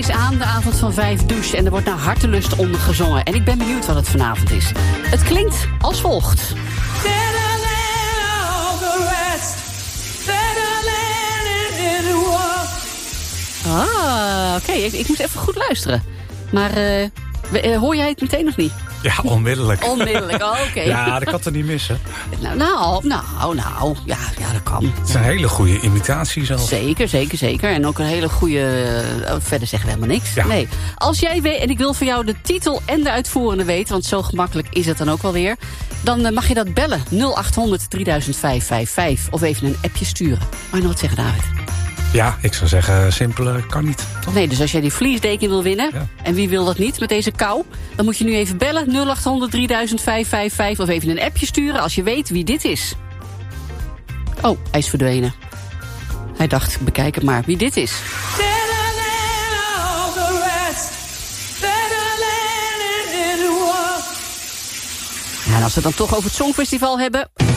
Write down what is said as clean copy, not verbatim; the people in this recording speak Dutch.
is aan, de avond van 5 douche. En er wordt naar hartelust onder gezongen. En ik ben benieuwd wat het vanavond is. Het klinkt als volgt. Ah, oké. Ik moest even goed luisteren. Maar hoor jij het meteen nog niet? Ja, onmiddellijk. Onmiddellijk, oké. Ja, dat kan het niet missen. Nou. Ja, dat kan. Het is een hele goede imitatie zelf. Zeker. En ook een hele goede... verder zeggen we helemaal niks. Ja. Nee. Als jij weet, en ik wil voor jou de titel en de uitvoerende weten... want zo gemakkelijk is het dan ook wel weer... dan mag je dat bellen. 0800 300555. Of even een appje sturen. Maar je nog wat zeggen, David? Ja, ik zou zeggen, simpeler kan niet. Toch? Nee, dus als jij die vliesdeken wil winnen... Ja. en wie wil dat niet met deze kou... dan moet je nu even bellen 0800 300555 of even een appje sturen... als je weet wie dit is. Oh, hij is verdwenen. Hij dacht, bekijk het maar wie dit is. Ja, en als we het dan toch over het Songfestival hebben...